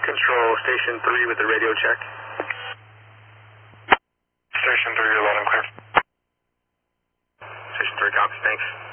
Control, Station 3 with the radio check. Station 3, you're loud and clear. Station 3, copy, thanks.